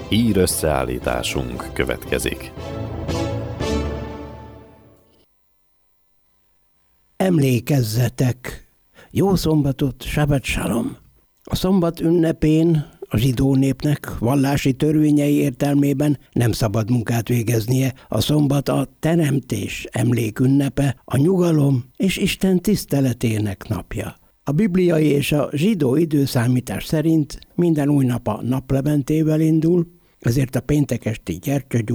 Hír összeállításunk következik. Emlékezzetek! Jó szombatot, Shabbat Shalom! A szombat ünnepén a zsidó népnek vallási törvényei értelmében nem szabad munkát végeznie. A szombat a teremtés emlékünnepe, a nyugalom és Isten tiszteletének napja. A bibliai és a zsidó időszámítás szerint minden új nap a naplementével indul, ezért a péntek esti gyertyagyújtás